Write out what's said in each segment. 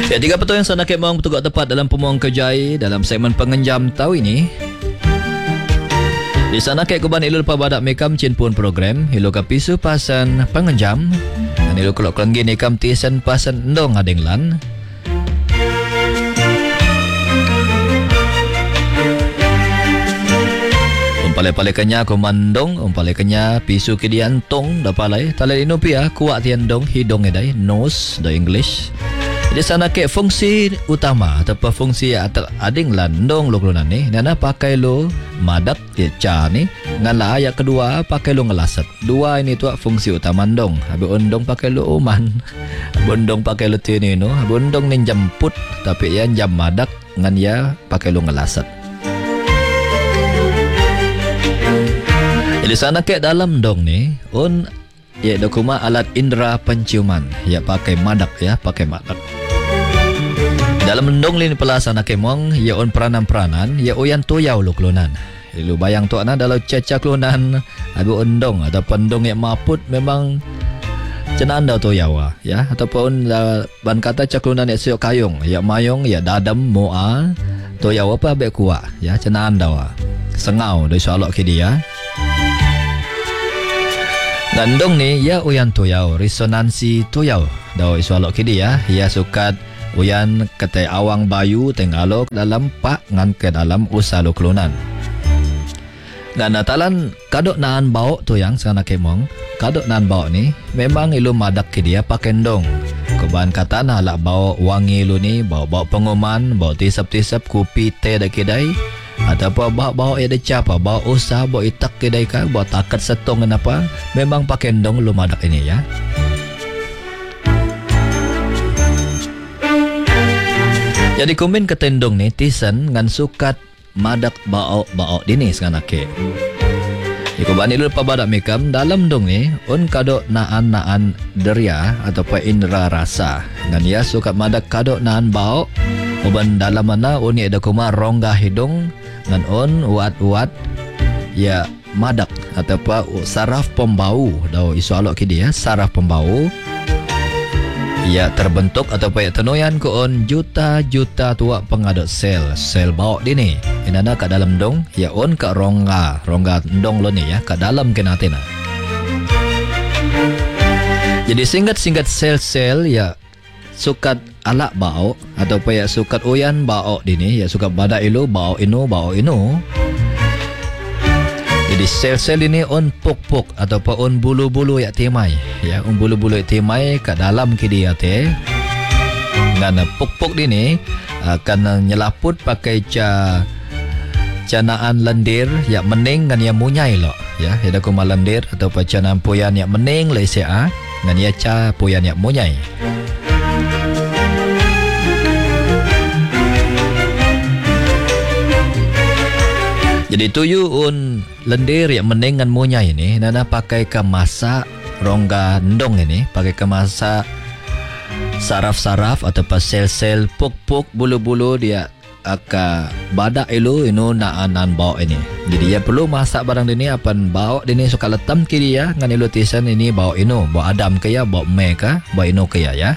Ya, 3 betul yang sana kemang bertugak tepat dalam pemuang kejai dalam segmen pengenjam tahu ini. Di sana kek kuban ilul pabadak mekam cin pun program ilu kapisu pasan pengenjam dan ilu kelok kelenggi nekam tisen pasan endong adenglan. Umpale-pale kenya komandong, umpale kenya pisu kidian tong dapalai talai inupia kuat tian dong hidong edai nose the English. Jadi sana ke fungsi utama ataupun fungsi ading landong lo kelunan ni nana pakai lo madak ya ca ni ngala ayat kedua pakai lo ngelasat. Dua ini tu fungsi utama ndong. Habis undong pakai lo oman. Bondong pakai lo tini no. Bondong ni jemput tapi yang jam madak ngan ya pakai lo ngelasat. Jadi sana ke dalam dong ni ya dokuma alat indera penciuman ya pakai madak pakai madak. Dalam mendong lini pelasana kemong ya on peranan-peranan ya oyan tuyau lu kelunan. Lu bayang tu ana dalam caca kelunan abu undong atau pendong yang maput memang cenanda tuyau ya ataupun ban kata caklunan ya siok kayong ya mayong ya dadam moa tuyau apa be kuat ya cenanda sengau dari soalok ke dia. Gandong ni ya uyan tuyau resonansi tuyau daw soalok ke dia ya sukat uyan kata awang bayu tengalok dalam pak ngan ke dalam usalo kelunan. Dan natalan kadok naan bau tu yang sana kemong. Kadok naan bau ni memang ilu madak ke dia pakai ndong. Keban kata na lah bau wangi ilu ni, bau penguman, bau tisap-tisap kopi teh dak kedai. Ataupun bau ada capa, bau usah, bau itak kedai ka, bau takat setong kenapa? Memang pakai ndong lu madak ini ya. Jadi kumin ketendong ni tisen ngan sukat madak bau dini sekarang ke. Iku bani dulu pabadak mekam dalam dong ni kadok naan deria ataupun indera rasa. Ngan ya sukat madak kadok naan bau. Uban dalam mana ni ada kuma rongga hidung ngan uat ya madak ataupun saraf pembau. Dah isu alok ke dia saraf pembau. Ya terbentuk ataupun tenuyan ko juta-juta tua pengadot sel bau dini. Inana kat dalam dong ya kat rongga dong lo ni ya kat dalam kenatena. Jadi singkat sel-sel ya sukat alak bau ataupun ya sukat uyan bau dini ya sukat badak ilu bau inu. Jadi sel-sel ini puk-puk ataupun bulu-bulu yang timai ya bulu-bulu yang timai kat dalam ke dia teh. Dan puk-puk ini akan nyelaput pakai canaan lendir yang mening dan yang munyai lo ya. Ada kuma lendir ataupun canaan puyan yang mening le sia dan ia ca puyan yang munyai. Jadi tuyu lendir yang menengan munyai ini nana pakai ke masak rongga ndong ini pakai ke masak saraf-saraf atau sel-sel puk-puk bulu-bulu dia akan badak ilu naan bau ini. Jadi ia perlu masak barang ini apan bau ini suka letam ke dia ngan ilu tisan ini bau bau adam ke ya bau me ke bau inu ke ya.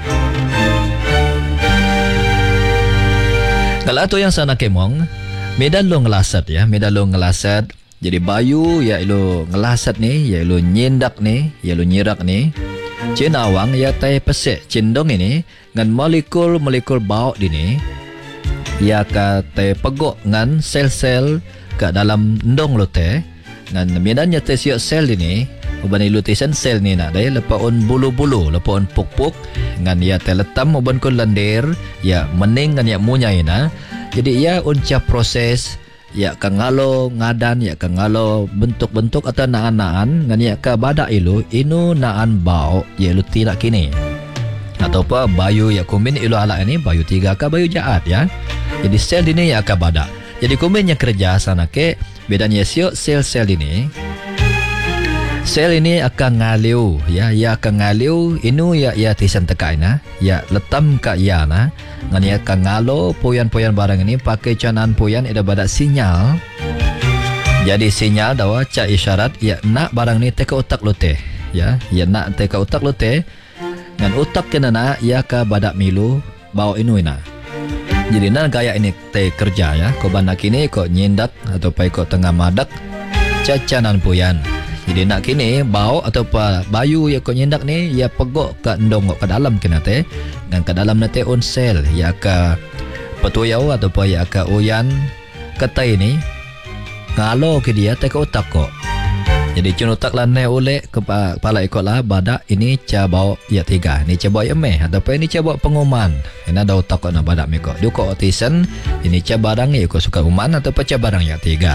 Kalau tu yang sana kemong medan lo ngelasat ya, medan lo ngelasat. Jadi bayu ya ilo ngelasat ni, ya ilo nyendak ni, ya ilo nyirak ni. Cin awang ya tai pesek cindong ini ngan molekul bau dini. Ya ka tai pegok ngan sel-sel ke dalam ndong lo teh. Ngan medan ya tai siok sel dini. Uban ilo tisen sel ni nak dai lepa bulu-bulu, lepa puk-puk ngan ya tai letam uban kun lendir, ya mening ngan ya munyai na. Jadi ia uncap proses ya kangalo ngadan ya kangalo bentuk-bentuk atau naan-naan ngan ya ka badak inu naan bau ya ilu tidak kini. Atau apa bayu ya kumin ilu ala ini bayu 3 ka bayu jaat ya. Jadi sel ini ya ka badak. Jadi kumin yang kerja sana ke bedanya siok sel-sel ini. Sel ini akan ngaliu ya akan ngaliu inu ya tisan tekai na ya letam ka ya na ngan ya akan ngalo puyan-puyan barang ini pakai canaan puyan ada badak sinyal. Jadi sinyal dawa ca isyarat ya nak barang ni teka otak lo teh ya nak teka otak lo teh ngan otak kena na ya ka badak milu bau inu ina. Jadi na gaya ini te kerja ya. Ko ban nak kini ko nyendak atau pai ko tengah madak cacanan puyan. Jadi nak kini bau atau pa bayu ya ko nyendak ni ya pegok ke ndong ke dalam kena te dan ke dalam nate onsel ya ke petuyau atau pa ya ke uyan ketai ni ngalo ke dia te ke otak ko. Jadi cun otak lah ne oleh kepala ikut lah badak ini ca bau ya 3 ni ca bau ya meh atau pa ini ca bau penguman ina da otak ko na badak me ko du ko otisen ini ca barang ya ko suka uman atau pa ca barang ya 3.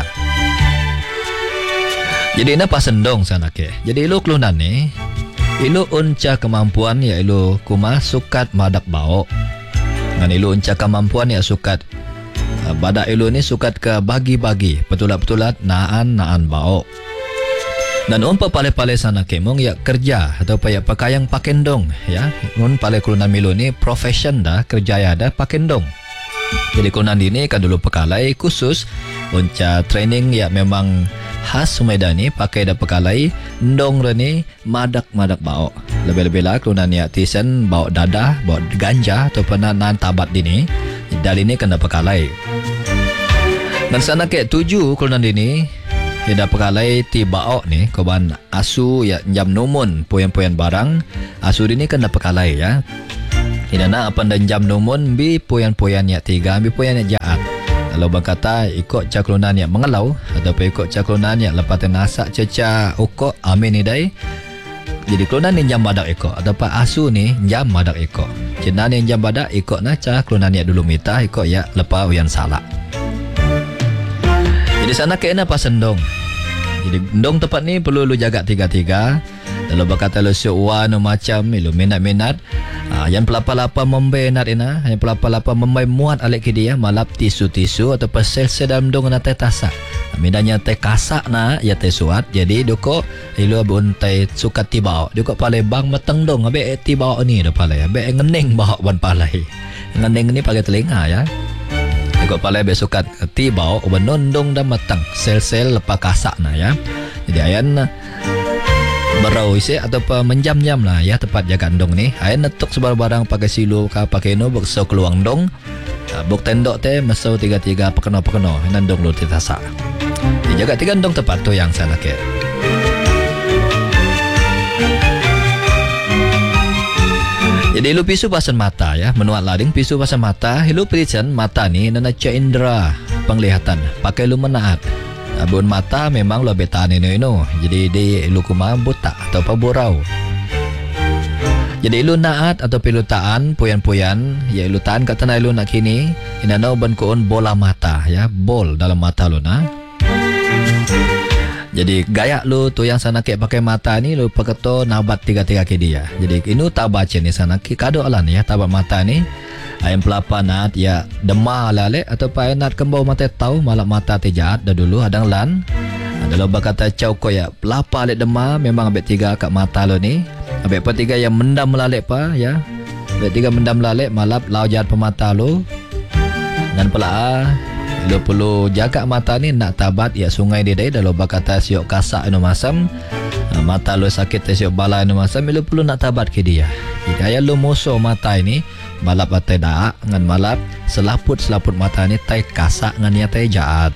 Jadi ina pasendong sana ke. Jadi ilu kelunan ni ilu unca kemampuan ya ilu kuma sukat madak bau. Ngan ilu unca kemampuan ya sukat badak ilu ni sukat ke bagi-bagi betulat-betulat naan bau. Dan umpa pale-pale sana ke mong ya kerja atau pa ya pakaiang pakendong ya. Mun pale kelunan milu ni profession dah kerja ya dah pakendong. Jadi kelunan ini kan dulu pekalai khusus unca training ya memang khas Sumedang ni pakai dah pekalai ndong reni madak bau. Lebih-lebih lah kelunan ya tisen bau dadah, bau ganja atau nan tabat dini. Dari ni kena pekalai. Dan sana ke 7 kelunan dini dia pekalai ti bau ni koban asu ya jam numun puyan-puyan barang asu ini kena pekalai ya. Ina na apa dan jam numun bi puyan-puyan ya 3 bi puyan ya jaat. Kalau berkata ikut caklunan ya mengelau ataupun ikut caklunan ya lepas tenasak ceca ukok amin ni dai. Jadi kelunan ni jam badak ikut ataupun asu ni jam badak ikut. Cina ni jam badak ikut na caklunan ya dulu mita ikut ya lepas uyan salak. Jadi sana kena pasendong. Jadi ndong tempat ni perlu lu jaga 3-3. Kalau berkata lu suwa no macam lu minat-minat. Yang pelapa-lapa membenat ina, yang pelapa-lapa membai muat alik ke dia malap tisu-tisu atau pasel sedam dong na teh tasak. Midanya teh kasak na ya teh suat. Jadi doko ilu abun teh sukat tibau. Doko palai bang meteng dong abe tibau ni do palai. Abe ngening bau ban palai. Ngening ni pakai telinga ya. Doko palai abe sukat tibau uban nondong dah meteng. Sel-sel lepas kasak na ya. Jadi ayan berau isi atau menjam-jam lah ya tempat jaga ndong ni. Ayan netuk sebarang-barang pakai silu ka pakai no bekso keluang dong. Buk tendok teh mesau 3-3 pekeno-pekeno nandong lu titasa. Dijaga 3 ndong tempat tu yang sana ke. Jadi lu pisu pasan mata ya, menuat lading pisu pasan mata, lu pericen mata ni nana ca indera penglihatan, pakai lu menaat. Abun mata memang lo betaan ini. Jadi di lu kuma buta atau paburau. Jadi ilu naat atau pilutaan puyan-puyan ya ilu taan kata na ilu nak kini inano ban kuon bola mata ya bol dalam mata lu na. Jadi gaya lu tu yang sana ke pakai mata ni lu paketo nabat 3-3 ke dia. Jadi inu tabace ni sana ki kado alan ya tabat mata ni. Ayam pelapa nat ya demah lale atau pa nat kembau mata tahu malap mata tejaat dah dulu adang lan. Kalau berkata cauko ya pelapa le demah memang abek 3 kat mata lo ni. Abek pa 3 yang mendam lale pa ya. Abek 3 mendam lale malap lau jahat pemata lo. Dan pula lo perlu jaga mata ni nak tabat ya sungai dia dai kalau berkata siok kasak anu masam. Mata lo sakit siok bala anu masam lo perlu nak tabat ke dia. Jadi ayah lo musuh mata ini malap atai daa ngan malap selaput mata ni tai kasak ngan ya tai jaat.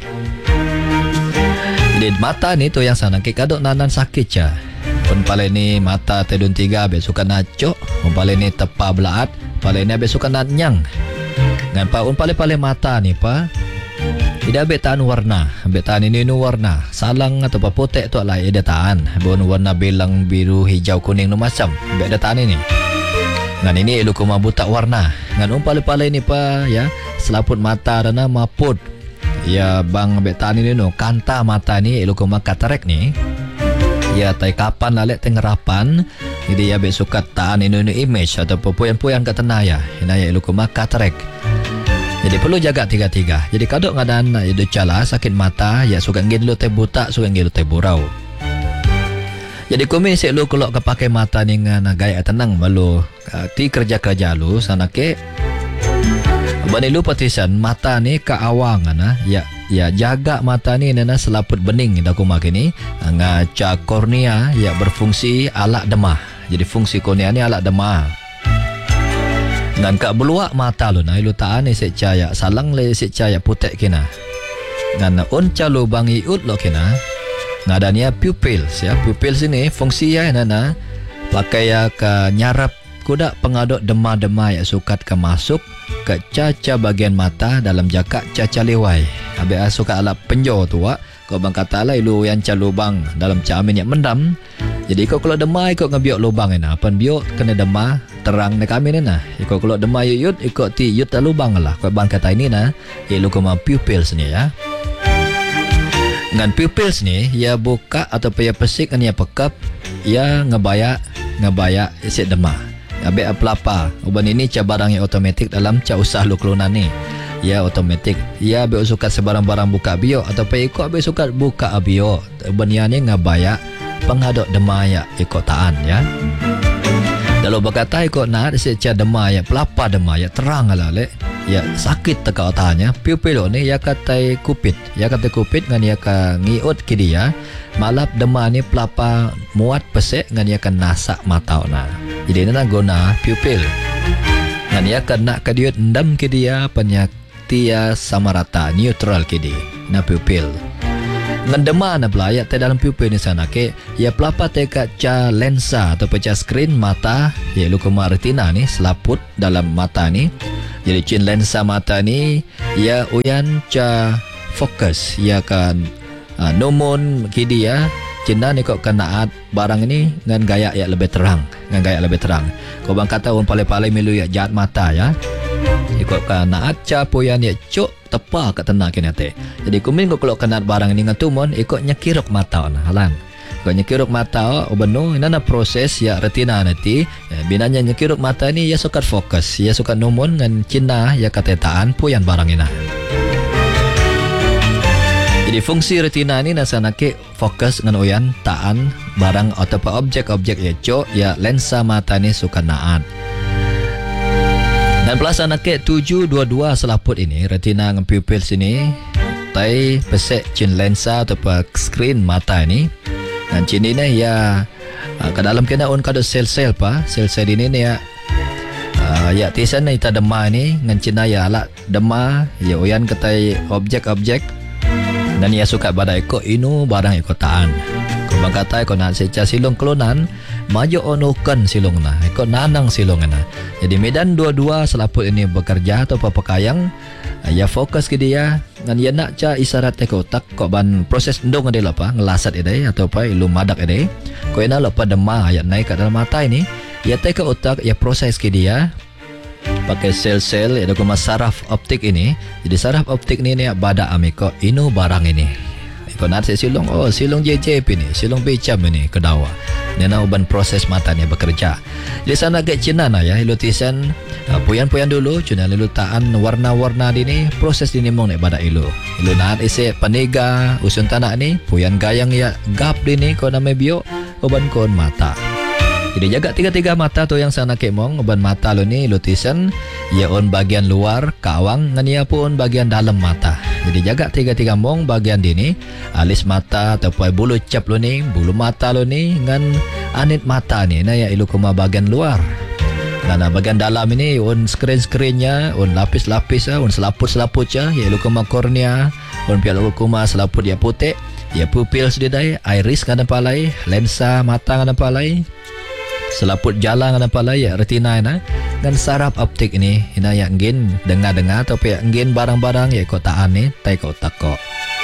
Jadi mata ni tu yang sana ke kadok nanan sakit ca. Pun pale ni mata tedun 3 be suka nacok, pun pale ni tepa belaat, pale ni be suka nyang. Ngan pa un pale mata ni pa tidak be taan warna, be taan ini nu warna salang atau pa potek tu lah ada taan. Bon warna belang biru hijau kuning nu macam be ada taan ini. Ngan ini ilu kuma buta warna. Ngan pale-pale ni pa ya selaput mata dana maput. Ya bang betan ini no kanta mata ni ilu kuma katarek ni. Ya tai kapan lalek tengerapan. Jadi ya be sukat taan ini image atau puyan-puyan kat tanah ya. Ina ya ilu kuma katarek. Jadi perlu jaga 3-3. Jadi kadok ngadan idu cala sakit mata ya suka ngin lu teh buta, suka ngin lu teh burau. Jadi kami si lu kalau kepakai mata ni dengan gaya tenang malu ti kerja-kerja lu sana ke bani lu patisan mata ni ke awang ana ya jaga mata ni nana selaput bening dah kuma kini ngaca kornea ya berfungsi alat demah. Jadi fungsi kornea ni alat demah. Ngan kak beluak mata lo na ilu taan ni secaya salang le secaya putek kena. Ngan on calo bang iut lo kena. Ngadania pupils ya. Pupils ini fungsi ya nana pakai ya ke nyarap kuda pengaduk dema-dema yang sukat ke masuk ke caca bagian mata dalam jakak caca lewai. Habis suka alap penjo tu wak. Kau bang kata lah ilu yang ca lubang dalam ca amin yang mendam. Jadi kau kalau demai ikut ngebiok lubang ina. Pan biok kena dema terang nak kami ina. Ikut kalau demai yut ikut ti yut lubang lah. Kau bang kata ini na ilu koma pupils ni ya. Dengan pupils ni ia buka ataupun ia pesik kan ia pekap ia ngebayak isi dema. Habis pelapa. Uban ini ca barang yang otomatik dalam ca usah lu kelunan ni. Ya otomatik. Ya be suka sebarang-barang buka bio ataupun ikut be suka buka bio. Beniane ngabaya pengaduk demaya ikut taan ya. Kalau berkata ikut nak seca demaya pelapa demaya terang lah le. Ya sakit teka otaknya. Pupil ni ya kata kupit. Ya kata kupit ngan ya ka ngiut ke dia. Malap dema ni pelapa muat pesek ngan ya kan nasak mata na. Jadi nana guna pupil. Ngan ya kan nak kadiut endam ke dia penyak tia sama rata neutral kedi na pupil ngendema na belayat te dalam pupil ni sana ke ya pelapa te kaca lensa atau pecah screen mata ya lukuma retina ni selaput dalam mata ni jadi cin lensa mata ni ya uyan ca fokus ya kan nomon kedi ya cina ni kok kenaat barang ini dengan gaya yang lebih terang kau bang kata orang palai-palai milu ya jahat mata ya ikut kena aca poyan ya cok tepa kat tenang kena te. Jadi kumin kau kalau kena barang ini ngatumon ikut nyekiruk mata na halang. Kau nyekiruk mata obeno ina na proses ya retina nanti binanya nyekiruk mata ni ya sukat fokus ya sukat nomon ngan cina ya katetaan poyan barang ina. Jadi fungsi retina ni nasana ke fokus ngan oyan taan barang ataupun objek-objek ya cok ya lensa mata ni sukat naat. Dan pelaksana ke 722 selaput ini retina dengan pupil sini tai pesek cin lensa ataupun screen mata ini dan cin ini ya ke dalam kena on kado sel-sel pa sel-sel ini ni ya tisan ni ta dema ni ngan cina ya alat dema ya oyan ketai objek-objek dan ia suka pada ikut inu barang ikut taan kau bang kata kau nak seca silung kelunan maju onukan silung na ikut nanang silung na jadi medan dua-dua selaput ini bekerja atau pakayang ya fokus ke dia dan ia nak ca isyarat ke otak kau ban proses ndong ada apa ngelasat ide atau apa ilu madak ide kau ina lupa dema ya naik ke dalam mata ini ya te ke otak ya proses ke dia pakai sel-sel ada kuma saraf optik ini jadi saraf optik ni bada amiko inu barang ini ikut nak silung silung JJP ni silung becam ini kedawa nena uban proses mata ni bekerja di sana ke Cina na ya ilutisan puyan-puyan dulu cuna lalu taan warna-warna dini proses dini mong ni pada ilu naat isi paniga usun tanah ni puyan gayang ya gap dini ko nama bio uban kon mata. Jadi jaga tiga-tiga mata tu yang sana kemong uban mata lo ni lutisan ia on bagian luar kawang ngan ia pun bagian dalam mata. Jadi jaga tiga-tiga mong bagian dini alis mata ataupun bulu cap lo ni bulu mata lo ni ngan anit mata ni na ya ilu kuma bagian luar. Karena bagian dalam ini on screen-screennya on lapis-lapis on selaput-selaput ya ilu kuma kornea on pihak kuma selaput ya putih ya pupil sedidai iris kan palai lensa mata kan palai selaput jalan kan palai ya retina na dan saraf optik ini ina yang ngin dengar-dengar atau ya ngin barang-barang ya kotaan ni tai kotak kok.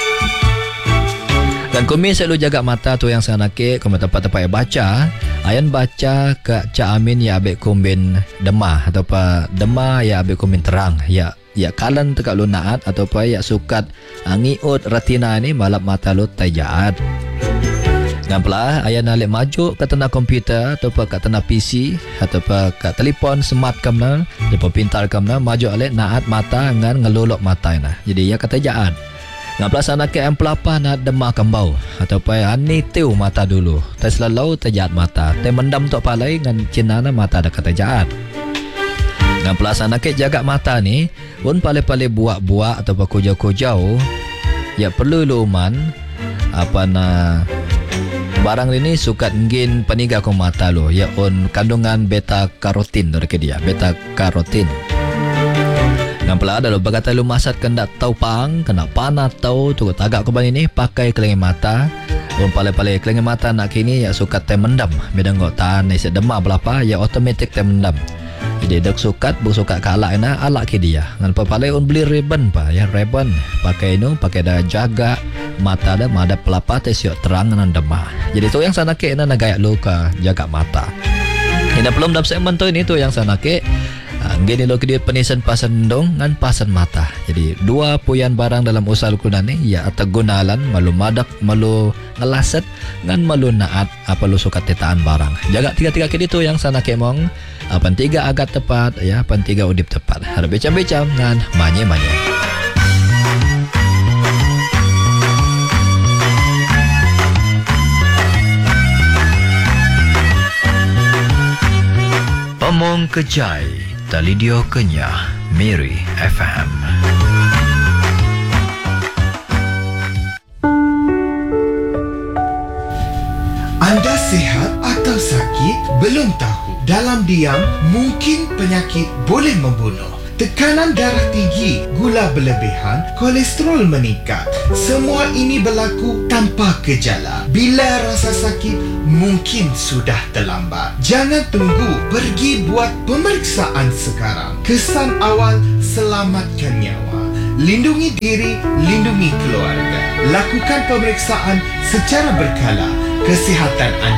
Dan kami selalu jaga mata tu yang sana ke kami tempat-tempat baca ayan baca ke ca amin ya abek kumbin demah atau apa demah ya abek kumbin terang ya kalan tekak lu naat atau apa ya sukat ngiut retina ni malap mata lu tai jahat. Ngamplah ayah nalik maju ke tengah komputer atau ke tengah PC atau ke telefon smart kamna depa pintar kamna maju alik naat mata ngan ngelolok mata na jadi ya kata jaat ngamplah sana ke empelapa nak demah kembau atau ani tiu mata dulu tai selalu terjaat mata tai mendam tok palai ngan cinana mata dak kata jaat ngamplah sana ke jaga mata ni pun pale-pale buak-buak atau kujau-kujau ya perlu luman apa na Barang ini sukat ngin paniga ko mata lo, ya on kandungan beta karotin dari dia, beta karotin. Ngan pula ada lo bagata lo masat kena tau pang, kena panat tau, tu tagak ko ban ini pakai kelengi mata. On pale-pale kelengi mata nak kini ya sukat teh mendam. Beda ngok tahan isi demak belapa ya otomatik teh mendam. Jadi dek sukat bu sukat kalak na alak ke dia. Ngan pale on beli ribbon pa ya ribbon. Pakai nu pakai dah jaga mata dah mada pelapa teh siok terang nan demak. Jadi tu yang sana ke na gaya lo ka jaga mata. Ini belum dapat segmen tu ini tu yang sana ke. Gini lo kedua penisan pasan dong ngan pasan mata. Jadi dua puyan barang dalam usaha lukunan ni ya atau gunalan malu madak malu ngelaset ngan malu naat apa lo suka tetaan barang. Jaga tiga-tiga kini tu yang sana kemong. Pan tiga agak tepat ya, pan tiga udip tepat. Harap becam-becam ngan manye-manye. Omong kejai Talidio Kenya, Miri FM. Anda sihat atau sakit? Belum tahu. Dalam diam, mungkin penyakit boleh membunuh. Tekanan darah tinggi, gula berlebihan, kolesterol meningkat. Semua ini berlaku tanpa gejala. Bila rasa sakit, mungkin sudah terlambat. Jangan tunggu, pergi buat pemeriksaan sekarang. Kesan awal, selamatkan nyawa. Lindungi diri, lindungi keluarga. Lakukan pemeriksaan secara berkala. Kesihatan anda